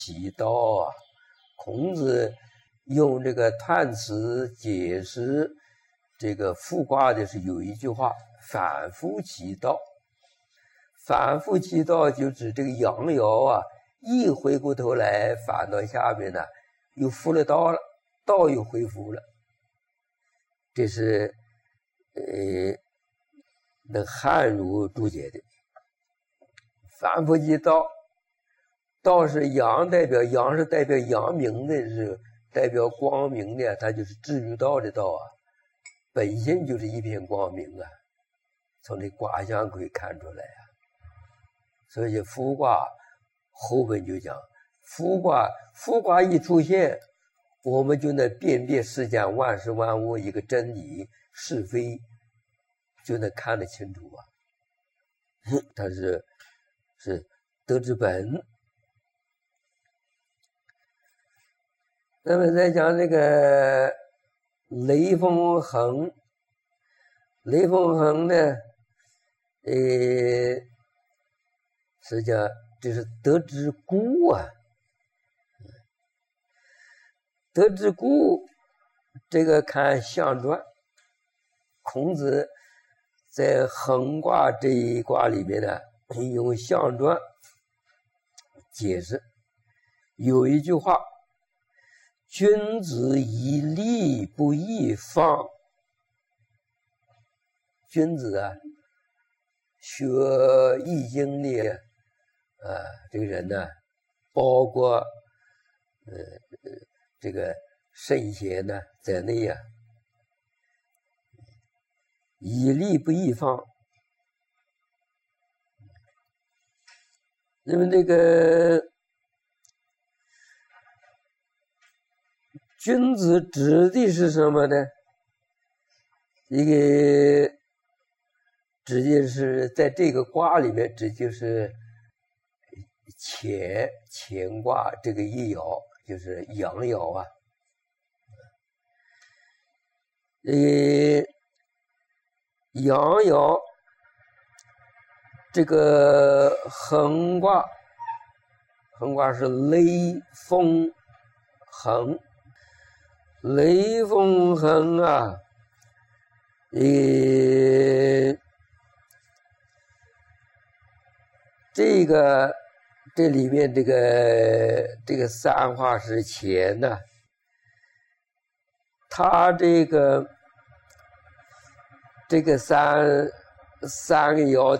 其道啊。孔子用这个断词解释这个复卦的是有一句话：反复其道。反复其道就指这个阳爻啊，一回过头来反到下面呢，又复了道了，道又恢复了。这是那汉儒注解的。反复其道，道是阳，阳是代表阳明的，是代表光明的，它就是至于道的道啊，本性就是一片光明啊，从这卦象可以看出来啊。所以复卦后本就讲，复卦一出现，我们就能辨别世间万事万物一个真理是非，就能看得清楚啊。它是德之本。那么再讲这个雷风恒，雷风恒呢，实际上这是德之固啊。德之固，这个看象传，孔子在恒卦这一卦里面呢，用象传解释，有一句话：君子以利不以放。君子啊，学易经的这个人呢，包括这个圣贤呢在内啊，以利不以放。那么这个君子指的是什么呢？一个指的是在这个卦里面，指就是乾卦这个一爻，就是阳爻啊。阳爻这个恒卦是雷风恒。雷风恒啊，这里面这个三画是乾呢，他这个三个爻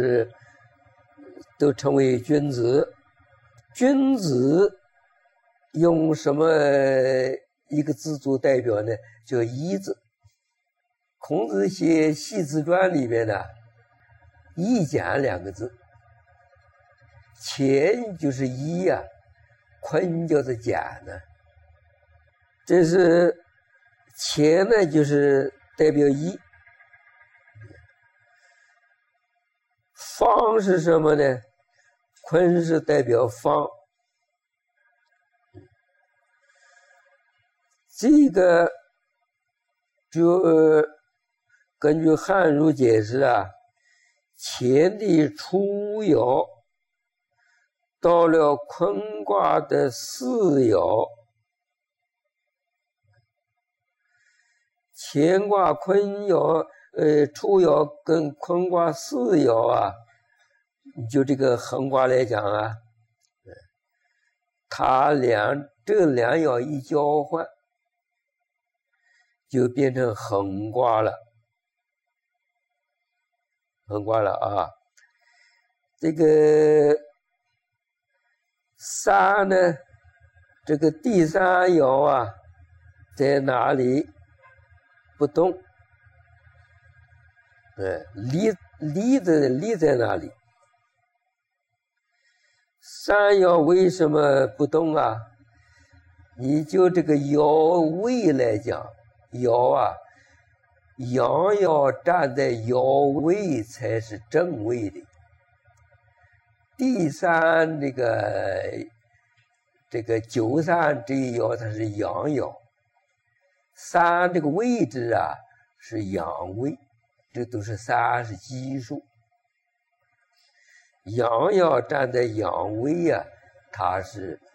都称为君子。君子用什么一个字做代表呢？叫一字。孔子写《系辞传》里面呢，一简两个字，乾就是一啊，坤叫做简呢。这是乾呢，就是代表一。方是什么呢？坤是代表方。这个就根据汉儒解释啊，乾的初爻到了坤卦的四爻，乾卦坤爻初爻跟坤卦四爻啊，就这个恒卦来讲啊，这两爻一交换，就变成恒卦了。恒卦了啊。这个三呢，这个第三爻啊在哪里？不动。离在哪里？三爻为什么不动啊？你就这个爻位来讲，爻啊，阳爻站在爻位才是正位的。第三这个93这一爻它是阳爻，三这个位置啊是阳位，这都是三是奇数。阳爻站在阳位啊，它是